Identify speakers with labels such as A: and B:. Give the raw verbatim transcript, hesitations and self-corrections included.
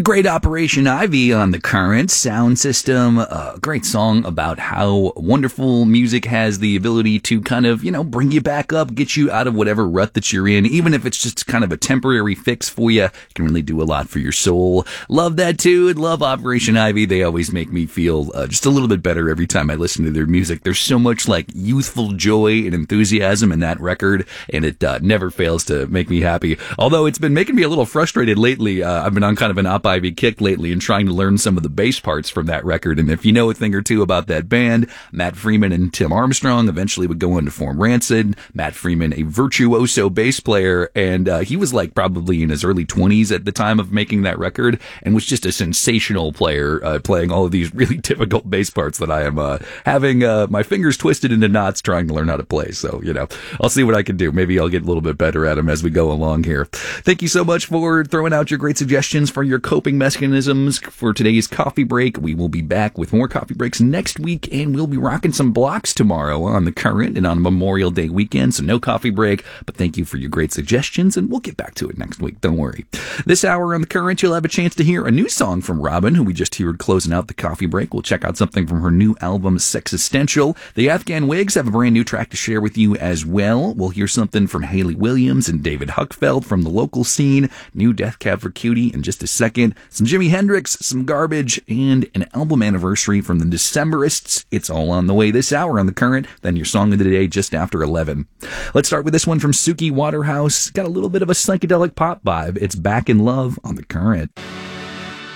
A: Great Operation Ivy on the Current sound system. A great song about how wonderful music has the ability to kind of, you know, bring you back up, get you out of whatever rut that you're in. Even if it's just kind of a temporary fix for you, it can really do a lot for your soul. Love that too. And love Operation Ivy. They always make me feel uh, just a little bit better every time I listen to their music. There's so much like youthful joy and enthusiasm in that record, and it uh, never fails to make me happy. Although it's been making me a little frustrated lately. Uh, I've been on kind of an Op Ivy kick lately and trying to learn some of the bass parts from that record. And if you know a thing or two about that band, Matt Freeman and Tim Armstrong eventually would go on to form Rancid. Matt Freeman, a virtuoso bass player, and uh, he was like probably in his early twenties at the time of making that record and was just a sensational player, uh, playing all of these really difficult bass parts that I am uh, having uh, my fingers twisted into knots trying to learn how to play. So, you know, I'll see what I can do. Maybe I'll get a little bit better at them as we go along here. Thank you so much for throwing out your great suggestions for your coping mechanisms for today's coffee break. We will be back with more coffee breaks next week, and we'll be rocking some blocks tomorrow on the Current and on Memorial Day weekend, so no coffee break, but thank you for your great suggestions, and we'll get back to it next week. Don't worry. This hour on the Current, you'll have a chance to hear a new song from Robin, who we just heard closing out the coffee break. We'll check out something from her new album, Sexistential. The Afghan Wigs have a brand new track to share with you as well. We'll hear something from Haley Williams and David Huckfeld from the local scene. New Death Cab for Cutie in just a second. Some Jimi Hendrix, some Garbage, and an album anniversary from the Decemberists. It's all on the way this hour on the Current. Then your song of the day just after eleven. Let's start with this one from Suki Waterhouse. Got a little bit of a psychedelic pop vibe. It's Back in Love on the Current.